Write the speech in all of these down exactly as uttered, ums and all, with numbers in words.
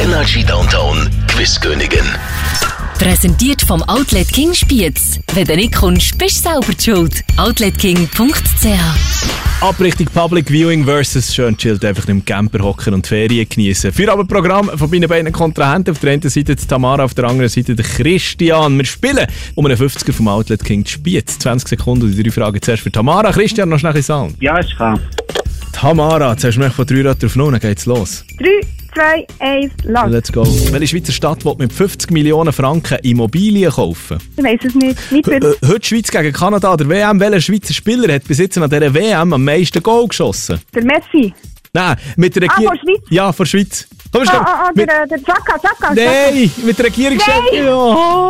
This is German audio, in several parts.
Energy Downtown Quizkönigin. Präsentiert vom Outlet King Spiez. Wenn du nicht kommst, bist du selber die schuld. outlet king punkt c h. Ab Richtung Public Viewing versus schön chillt einfach im Camper hocken und Ferien genießen. Für aber Programm von meinen beiden Kontrahenten. Auf der einen Seite die Tamara, auf der anderen Seite der Christian. Wir spielen um einen fünfziger vom Outlet King Spiez. zwanzig Sekunden und die drei Fragen zuerst für Tamara. Christian, noch schnell Sound. Ja, ist klar. Tamara, zuerst mal von drei Raten auf null, dann geht's los. drei, zwei, eins, los. Let's go. Welche Schweizer Stadt will mit fünfzig Millionen Franken Immobilien kaufen? Ich weiss es nicht. Nicht H- äh, heute Schweiz gegen Kanada, der W M. Welcher Schweizer Spieler hat bis jetzt an dieser W M am meisten Goal geschossen? Der Messi. Nein, mit der Ah, Regierung. von Schweiz? Ja, von Schweiz. Komm, Ah, schnell. ah, ah, mit... der, der Chaka, Chaka. Nein, mit der Regierungschef. Nein. Ja.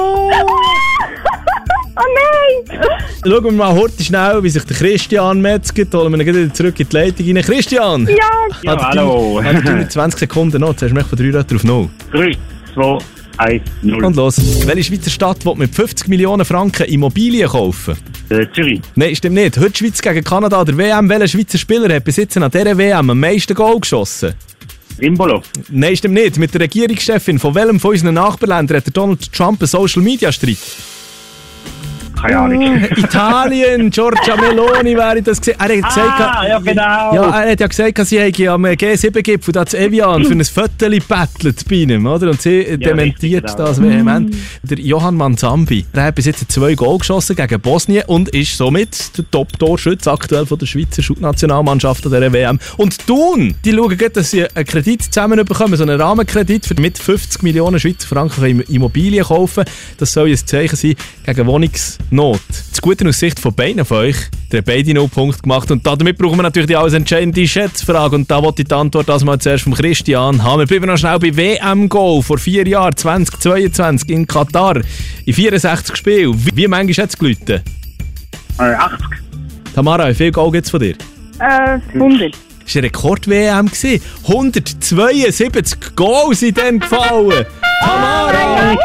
Oh nein! Schauen wir mal heute schnell, wie sich der Christian metzgt. Holen wir ihn gleich wieder zurück in die Leitung rein. Christian! Ja! Ja, hallo. Hat er zwanzig Sekunden noch? Jetzt hast du mich von drei Raten auf null. drei, zwei, eins, null. Und los. Welche Schweizer Stadt will mit fünfzig Millionen Franken Immobilien kaufen? Äh, Zürich. Nein, stimmt nicht. Heute Schweiz gegen Kanada, der W M. Welcher Schweizer Spieler hat bis jetzt an dieser W M am meisten Goal geschossen? Rimbolo. Nein, stimmt nicht. Mit der Regierungschefin von welchem von unseren Nachbarländern hat der Donald Trump einen Social-Media-Streit? Keine Ahnung. Italien, Giorgia Meloni wäre das gesehen. Er hat gesagt, Ah, ja genau. ja, er hat ja gesagt, sie hätte am G sieben Gipfel da zu Evian für ein Foto gebettelt bei ihm, oder? Und sie ja, dementiert richtig, genau. das vehement. Der Johan Manzambi, der hat bis jetzt zwei Goal geschossen gegen Bosnien und ist somit der Top-Torschütze aktuell von der Schweizer Nationalmannschaft an dieser W M. Und Thun, die schauen gerade, dass sie einen Kredit zusammenbekommen, so einen Rahmenkredit für mit fünfzig Millionen Schweizer Franken für Immobilien kaufen. Das soll ein Zeichen sein gegen Wohnungs Not. Das Gute aus Sicht von beiden von euch, der hat beide null Punkte gemacht und damit brauchen wir natürlich die alles entscheidende Schätzfrage und da wollte ich die Antwort das mal zuerst vom Christian haben. Wir bleiben noch schnell bei W M-Goal vor vier Jahren, zwanzig zweiundzwanzig in Katar, in vierundsechzig Spielen. Wie, wie manchmal hat es gelitten? Äh, achtzig. Tamara, wie viel Goal gibt es von dir? Äh, hundert. Das war eine Rekord-W M. hundertzweiundsiebzig Goals sind dann gefallen. Tamara!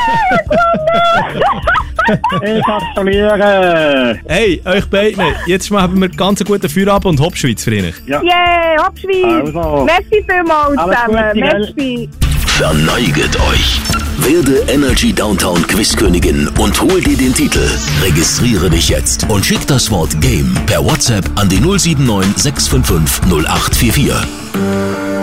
Ich gratuliere. Hey, euch beiden, jetzt haben wir ganz einen guten Feierabend und Hauptschweiz für euch. Ja. Yeah, Abschweiz! Also. Merci vielmals Alles zusammen. Gute, gell? Merci. Verneiget euch. Werde Energy Downtown Quizkönigin und hol dir den Titel. Registriere dich jetzt und schick das Wort Game per WhatsApp an die null sieben neun sechs fünf fünf null acht vier vier.